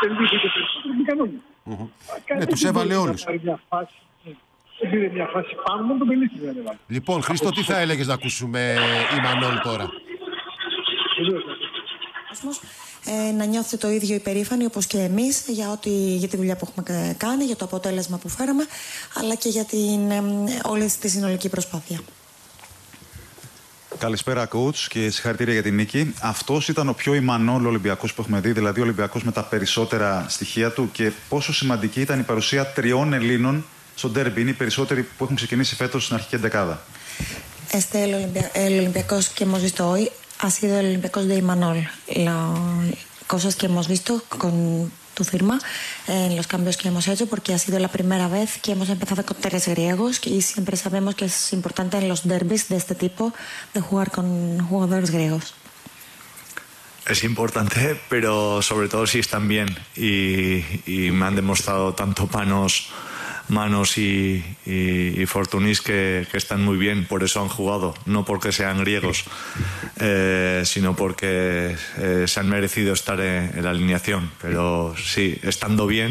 τελείωσε και περισσότερο με κανόνες. Ναι, τους έβαλε όλους. Δεν πήρε μια φάση πάνω, μόνο το Μπελίστη δεν έβαλε. Λοιπόν, Χρήστο, τι θα έλεγες να ακούσουμε η Μανώλη τώρα? Να νιώθετε το ίδιο υπερήφανοι όπως και εμείς για τη δουλειά που έχουμε κάνει, για το αποτέλεσμα που φέραμε, αλλά και για όλη τη συνολική προσπάθεια. Καλησπέρα, coach, και συγχαρητήρια για την νίκη. Αυτός ήταν ο πιο Ιμανόλ Ολυμπιακός που έχουμε δει, δηλαδή ο Ολυμπιακός με τα περισσότερα στοιχεία του, και πόσο σημαντική ήταν η παρουσία 3 Ελλήνων στο ντέρμπι. Είναι οι περισσότεροι που έχουν ξεκινήσει φέτος στην αρχική εντεκάδα. El Olympiacos que hemos visto hoy ha sido el Olympiacos de Imanol. Cosas que hemos visto con tu firma en los cambios que hemos hecho, porque ha sido la primera vez que hemos empezado con 3 griegos y siempre sabemos que es importante en los derbis de este tipo de jugar con jugadores griegos. Es importante, pero sobre todo si están bien y me han demostrado tanto Manos y Fortunis que están muy bien, por eso han jugado, no porque sean griegos, sino porque se han merecido estar en la alineación. Pero sí, estando bien,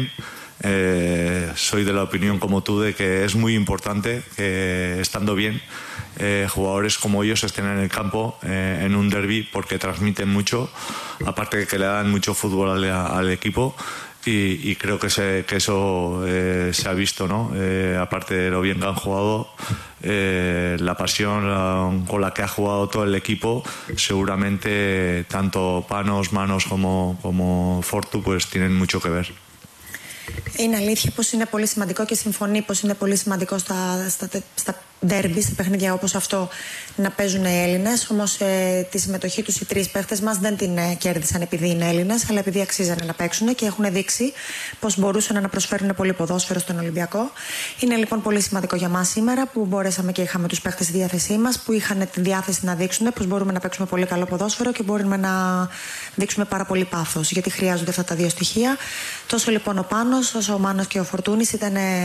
soy de la opinión como tú de que es muy importante que estando bien jugadores como ellos estén en el campo en un derbi, porque transmiten mucho, aparte de que le dan mucho fútbol al equipo. Y creo que eso se ha visto, ¿no? Aparte de lo bien que han jugado, la pasión con la que ha jugado todo el equipo, seguramente tanto Manos como Fortu pues tienen mucho que ver. Είναι αλήθεια πως είναι πολύ σημαντικό και συμφωνεί πως είναι πολύ σημαντικό στα ντέρμπι, σε παιχνίδια όπως αυτό, να παίζουν οι Έλληνες. Όμως τη συμμετοχή τους οι 3 παίχτες μας δεν την κέρδισαν επειδή είναι Έλληνες, αλλά επειδή αξίζανε να παίξουν και έχουν δείξει πως μπορούσαν να προσφέρουν πολύ ποδόσφαιρο στον Ολυμπιακό. Είναι λοιπόν πολύ σημαντικό για μας σήμερα που μπορέσαμε και είχαμε τους παίχτες στη διάθεσή μας, που είχαν τη διάθεση να δείξουν πως μπορούμε να παίξουμε πολύ καλό ποδόσφαιρο και μπορούμε να δείξουμε πάρα πολύ πάθος, γιατί χρειάζονται αυτά τα 2 στοιχεία. Τόσο λοιπόν ο Πάνος όσο ο Μάνος και ο Φορτούνης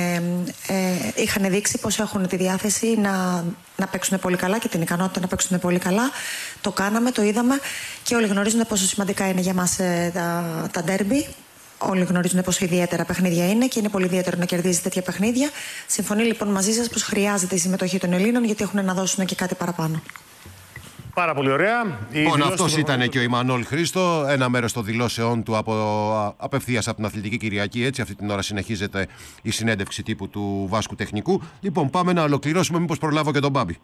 είχαν δείξει πως έχουν τη διάθεση να παίξουν πολύ καλά και την ικανότητα να παίξουν πολύ καλά. Το κάναμε, το είδαμε και όλοι γνωρίζουν πόσο σημαντικά είναι για μας τα ντέρμπι. Όλοι γνωρίζουν πόσο ιδιαίτερα παιχνίδια είναι και είναι πολύ ιδιαίτερο να κερδίζει τέτοια παιχνίδια. Συμφωνεί λοιπόν μαζί σας πως χρειάζεται η συμμετοχή των Ελλήνων, γιατί έχουν να δώσουν και κάτι παραπάνω. Πάρα πολύ ωραία. Λοιπόν, αυτός ήταν και ο Ιμανόλ, Χρήστο. Ένα μέρος των δηλώσεών του απευθείας από την Αθλητική Κυριακή. Έτσι, αυτή την ώρα συνεχίζεται η συνέντευξη τύπου του Βάσκου Τεχνικού. Λοιπόν, πάμε να ολοκληρώσουμε. Μήπως προλάβω και τον Μπάμπη.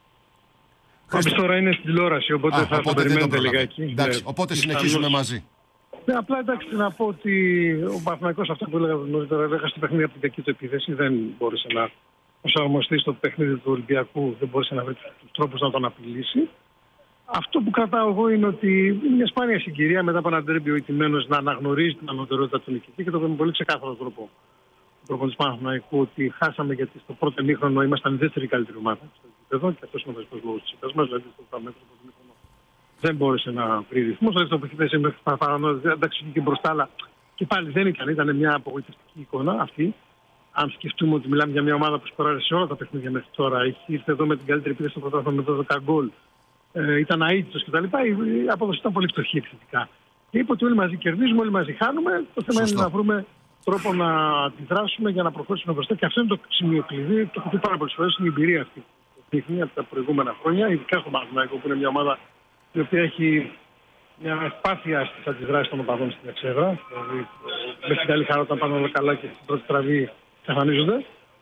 Μπάμπης τώρα είναι στην τηλεόραση, οπότε θα το περιμένετε λιγάκι. Εντάξει, οπότε συνεχίζουμε μαζί. Ναι, απλά εντάξει να πω ότι ο Παναθηναϊκός, αυτό που έλεγα νωρίτερα, έχασε το παιχνίδι από την κακή του επίθεση. Δεν μπόρεσε να προσαρμοστεί στο παιχνίδι του Ολυμπιακού, δεν μπόρεσε να βρει τους τρόπους να τον απειλήσει. Αυτό που κρατάω εγώ είναι ότι είναι μια σπάνια συγκυρία μετά από ένα ντέρμπι ο ηττημένος να αναγνωρίζει την ανωτερότητα του νικητή, και το με πολύ ξεκάθαρο τρόπο. Ο προπονητής Παναθηναϊκού, ότι χάσαμε γιατί στο πρώτο ημίχρονο ήμασταν η δεύτερη καλύτερη ομάδα στο επίπεδο, και αυτό είναι ο βασικός λόγος της ήττας μας. Δηλαδή στο παραμέτρο του ημίχρονο δεν μπόρεσε να βρει ρυθμό. Στο δεύτερο παιχνίδι μέχρι παρανόητα, εντάξει, και μπροστά, αλλά και πάλι δεν ήταν μια απογοητευτική εικόνα αυτή. Αν σκεφτούμε ότι μιλάμε για μια ομάδα που σκοράρει σε όλα τα παιχνίδια μέχρι τώρα, έχει ήρθε εδώ με την καλύτερη επίθεση στο πρωτάθλημα με 12 γκολ. Ήταν αίτητος κτλ. Η απόδοση ήταν πολύ φτωχή επιθετικά. Και είπε ότι όλοι μαζί κερδίζουμε, όλοι μαζί χάνουμε. Το θέμα είναι να βρούμε τρόπο να αντιδράσουμε για να προχωρήσουμε μπροστά. Και αυτό είναι το σημείο κλειδί. Το έχω πει πάρα πολλές φορές. Είναι η εμπειρία αυτή που δείχνει από τα προηγούμενα χρόνια, ειδικά στο Παναθηναϊκό, που είναι μια ομάδα η οποία έχει μια ευπάθεια στις αντιδράσεις των οπαδών στην εξέδρα. Δηλαδή, με την καλή χαρά όταν πάνε όλα καλά και στην πρώτη τραβή εξαφανίζονται.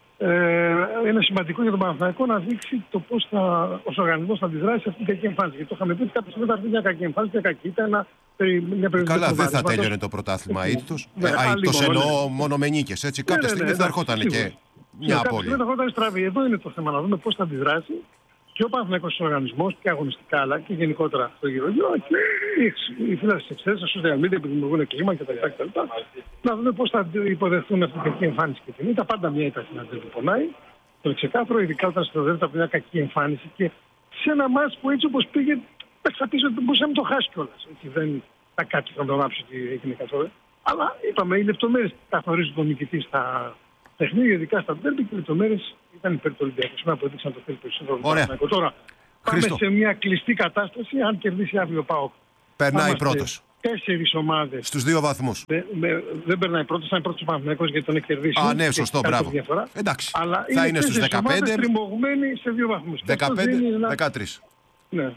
Είναι σημαντικό για τον Παναθηναϊκό να δείξει το πώς ως οργανισμός θα αντιδράσει σε αυτήν την κακή εμφάνιση. Γιατί το είχαμε πει ότι κάποια στιγμή θα έρθει μια κακή εμφάνιση, μια κακή ήττα, μια περίπτωση. Καλά, δεν θα τέλειωνε το πρωτάθλημα αίτητος. Αίτητος εννοώ μόνο με νίκες, έτσι. Κάποια στιγμή θα ερχόταν και μια απώλεια. Δεν θα ερχόταν στραβή. Εδώ είναι το θέμα, να δούμε πώς θα αντιδράσει και ο Παναθηναϊκός ως οργανισμός και αγωνιστικά, αλλά και γενικότερα στο γύρω-γύρω, και οι φίλοι της εξέδρας, στα social media που δημιουργούν κλίμα κτλ. Να δούμε πώς θα υποδεχθούν αυτή την κακή εμφάνιση και την ήττα. Πάντα μια ήττα στην αντίληψη που πονάει. Το ξεκάθαρο, ειδικά όταν συνοδεύεται από μια κακή εμφάνιση και σε ένα μάτς που έτσι όπως πήγε, θα πεις ότι μπορούσαμε να το χάσει κιόλας. Δεν θα κάτσει να τον άψει ότι έγινε καθόλου. Αλλά είπαμε, οι λεπτομέρειες καθορίζουν τον νικητή στα παιχνίδια, ειδικά στα ντέρμπι, και οι λεπτομέρειες ήταν υπέρ του Ολυμπιακού. Σήμερα που έδειξαν το θέλει περισσότερο. Τώρα πάμε σε μια κλειστή κατάσταση. Αν κερδίσει αύριο ο ΠΑΟΚ, περνάει πρώτος. 4 ομάδες. Στους 2 βαθμούς. Δεν περνάει πρώτος, θα είναι πρώτος ο Παναθηναϊκός γιατί τον έχει κερδίσει. Α, ναι, σωστό, μπράβο. Εντάξει. Αλλά θα είναι στους 15. Τριμωγμένοι σε 2 βαθμούς. 15-13. Ναι,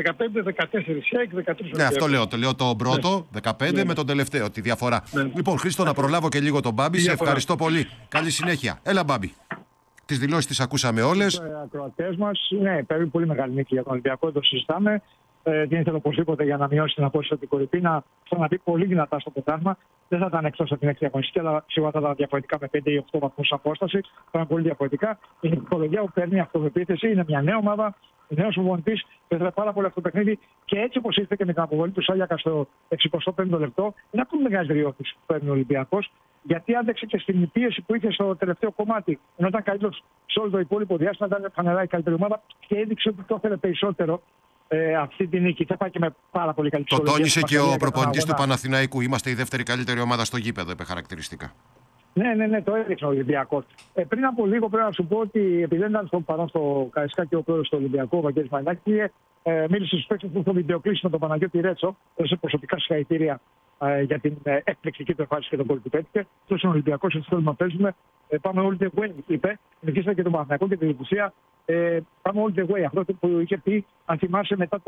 15-14 ΣΕΚ, 13. Ναι, αυτό λέω. Το λέω το πρώτο, 15 με τον τελευταίο, τη διαφορά. Λοιπόν, Χρήστο, να προλάβω και λίγο τον Μπάμπη. Σε ευχαριστώ πολύ. Καλή συνέχεια. Έλα, Μπάμπη. Τις δηλώσεις τις ακούσαμε όλες. Οι ακροατές μας, ναι, παίρνει πολύ μεγάλη νίκη για τον Ολυμπιακό, το συζητάμε. Δεν ήθελε οπωσδήποτε για να μειώσει την απόσταση από την κορυφή να ξαναμπεί πολύ δυνατά στο πρωτάθλημα. Δεν θα ήταν εκτός από την έκτη αγωνιστική, αλλά σίγουρα θα ήταν διαφορετικά με 5 ή 8 βαθμούς απόσταση. Θα ήταν πολύ διαφορετικά. Η νικολογία που παίρνει αυτοπεποίθηση, είναι μια νέα ομάδα, νέος προπονητής, που ήθελε πάρα πολύ αυτό το παιχνίδι. Και έτσι όπως ήρθε και με την αποβολή του Σάλιακα στο 65ο λεπτό, είναι ακόμη μεγαλύτερη όθηση που παίρνει ο Ολυμπιακός. Γιατί άντεξε και στην πίεση που είχε στο τελευταίο κομμάτι, ενώ ήταν καλύτερος σε όλο το υπόλοιπο διάστημα, ήταν φανερά η καλύτερη ομάδα και έδειξε ότι το ήθελε περισσότερο. Αυτή τη νίκη θα πάει και με πάρα πολύ καλή ψυχολογία. Το τόνισε και ο προπονητής του Παναθηναϊκού. Είμαστε η δεύτερη καλύτερη ομάδα στο γήπεδο, είπε χαρακτηριστικά. Ναι, το έδειξε ο Ολυμπιακός. Πριν από λίγο πρέπει να σου πω ότι επειδή δεν ήταν παρόν στο Καραϊσκάκι ο πρόεδρος του Ολυμπιακού, ο Βαγγέλης Μανάκη, μίλησε στους παίκτες που στο βιντεοκλήση με τον Παναγιώτη Ρέτσο. Έδωσε προσωπικά συγχαρητήρια για την εκπληκτική του εμφάνιση και τον κόλ που πέτυχε. Αυτό είναι ο Ολυμπιακός, έτσι θέλουμε να παίζουμε. Πάμε all the way, είπε. Νικήσαμε και τον Παναθηναϊκό και την Λευκοσία. Πάμε all the way. Αυτό που είχε πει, αν θυμάσαι, μετά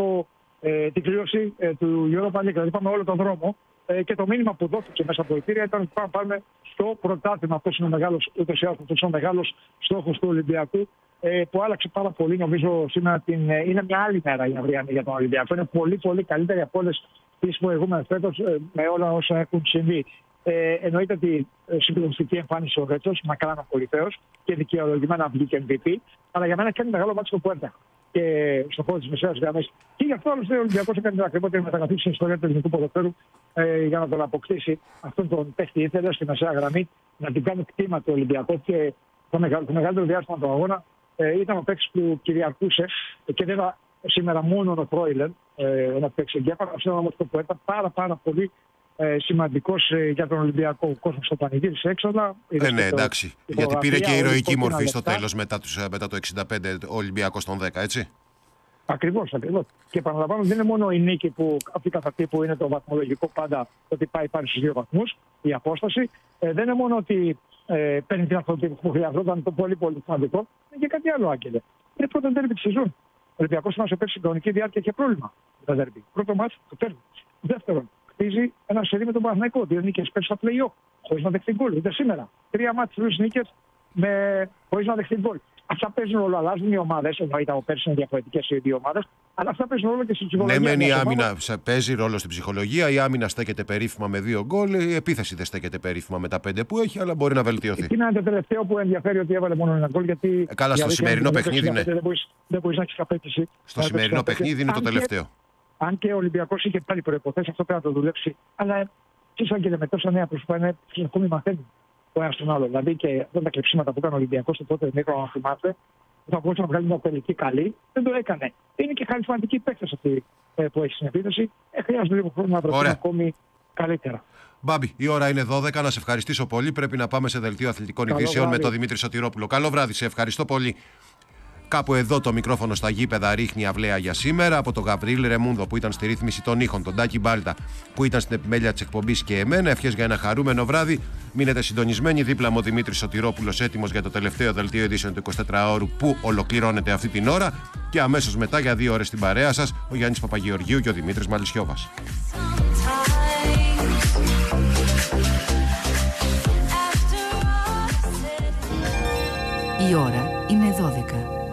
την κλήρωση του Europa League. Δηλαδή, πάμε όλο τον δρόμο. Και το μήνυμα που δόθηκε μέσα από εισιτήρια ήταν ότι πάμε στο πρωτάθλημα. Αυτό είναι ούτως ή άλλως ο μεγάλος στόχος του Ολυμπιακού. Που άλλαξε πάρα πολύ. Νομίζω σήμερα είναι μια άλλη μέρα η αυριανή για τον Ολυμπιακό. Είναι πολύ, πολύ καλύτερη από όλες τις προηγούμενες φέτος με όλα όσα έχουν συμβεί. Εννοείται ότι συγκλονιστική εμφάνιση ο Ρέτσος, μακράν ο κορυφαίος και δικαιολογημένα βγήκε MVP. Αλλά για μένα κάνει μεγάλο μάτσο το Πουέρτα και στον χώρο της μεσαίας γραμμής. Και γι' αυτό άλλωστε ο Ολυμπιακός έκανε την ακριβότερη μεταγραφή στην ιστορία του ελληνικού ποδοσφαίρου για να τον αποκτήσει αυτόν τον παίχτη. Ήθελε στη μεσαία γραμμή να την κάνει κτήμα του Ολυμπιακού και το μεγαλύτερο διάστημα του αγώνα ήταν ο παίκτης που κυριαρχούσε και δεν ήταν σήμερα μόνο ο Φρόιλεν, ένα παίκτης εγκέφαλο. Αυτό όμως το Πουέρτα πάρα πολύ σημαντικός για τον Ολυμπιακό. κόσμο στο πανηγύρισε έξοδα. Ναι, εντάξει. Γιατί πήρε και ηρωική μορφή στο τέλος μετά το 65 ο Ολυμπιακός των 10, έτσι. Ακριβώς. Και επαναλαμβάνω, δεν είναι μόνο η νίκη που αυτή καθ' αυτή που είναι το βαθμολογικό πάντα ότι πάει στους 2 βαθμούς, η απόσταση. Δεν είναι μόνο ότι παίρνει την αυτοτύπη που χρειαζόταν, το πολύ σημαντικό. Είναι και κάτι άλλο, Άγγελε. Είναι πρώτο ντέρμπι τη σεζόν. Ο Ολυμπιακός μας πέρσι στην κανονική διάρκεια και πρόβλημα με τα ντέρμπι. Πρώτο μάτς το παίρνει. Δεύτερον, χτίζει ένα σερί με τον Παναθηναϊκό. 2 νίκες πέρσι στα play-off, χωρίς να δεχτεί γκολ. Ούτε σήμερα. 3 μάτς, 3 νίκες χωρίς να δεχτεί γκολ. Αυτά παίζουν ρόλο. Αλλάζουν οι ομάδες. Εννοείται από πέρσι είναι διαφορετικές οι 2 ομάδες. Αλλά αυτά παίζουν ρόλο και στην ψυχολογία. Ναι, μεν η άμυνα παίζει ρόλο στην ψυχολογία. Η άμυνα στέκεται περίφημα με 2 γκολ. Η επίθεση δεν στέκεται περίφημα με τα 5 που έχει, αλλά μπορεί να βελτιωθεί. Εκεί είναι το τελευταίο που ενδιαφέρει ότι έβαλε μόνο 1 γκολ. Γιατί καλά, στο σημερινό παιχνίδι ναι. Δεν μπορεί να έχει απέτηση. Στο σημερινό παιχνίδι είναι το τελευταίο. Αν και ο Ολυμπιακός είχε πάλι προϋποθέσεις, αυτό πρέπει να το δουλέψει. Αλλά σαν και με τόσα νέα πρόσωπα είναι ακόμη μαθαίνει ο ένας τον άλλο. Δηλαδή και αυτά τα κλεψίματα που έκανε ο Ολυμπιακός στο πρώτο ημίχρονο, αν θυμάστε, που θα μπορούσε να βγάλει μια τελική καλή, δεν το έκανε. Είναι και χαρισματικοί παίκτες αυτοί που έχει στην επίθεση. Χρειάζεται λίγο χρόνο να βρεθούν ακόμη καλύτερα. Μπάμπη, η ώρα είναι 12. Να σε ευχαριστήσω πολύ. Πρέπει να πάμε σε δελτίο αθλητικών ειδήσεων με τον Δημήτρη Σωτηρόπουλο. Καλό βράδυ, σε ευχαριστώ πολύ. Κάπου εδώ το μικρόφωνο στα γήπεδα ρίχνει αυλαία για σήμερα. Από τον Γαβρίλ Ρεμούνδο που ήταν στη ρύθμιση των ήχων, τον Τάκη Μπάλτα που ήταν στην επιμέλεια της εκπομπής και εμένα. Ευχές για ένα χαρούμενο βράδυ. Μείνετε συντονισμένοι. Δίπλα μου ο Δημήτρης Σωτηρόπουλος, έτοιμος για το τελευταίο δελτίο ειδήσεων του 24ωρου που ολοκληρώνεται αυτή την ώρα. Και αμέσως μετά για 2 ώρες στην παρέα σας ο Γιάννης Παπαγεωργίου και ο Δημήτρης Μαλισσιώβας. Η ώρα είναι 12.